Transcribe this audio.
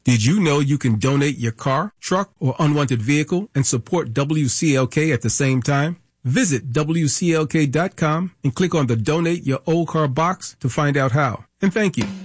Did you know you can donate your car, truck, or unwanted vehicle and support WCLK at the same time? Visit WCLK.com and click on the Donate Your Old Car box to find out how. And thank you.